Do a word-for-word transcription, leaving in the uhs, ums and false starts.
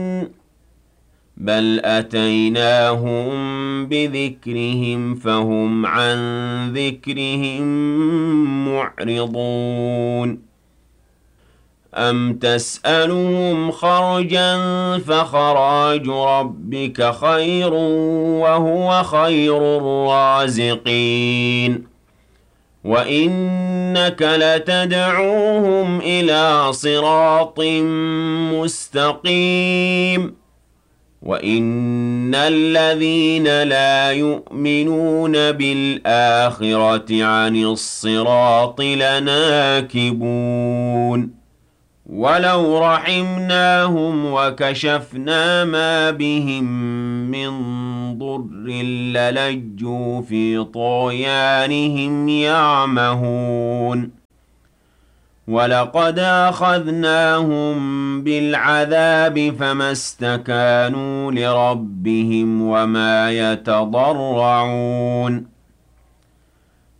بل أتيناهم بذكرهم فهم عن ذكرهم معرضون أم تسألهم خرجا فخراج ربك خير وهو خير الرازقين وإنك لتدعوهم إلى صراط مستقيم وإن الذين لا يؤمنون بالآخرة عن الصراط لناكبون ولو رحمناهم وكشفنا ما بهم من ضر للجوا في طغيانهم يعمهون ولقد أخذناهم بالعذاب فما استكانوا لربهم وما يتضرعون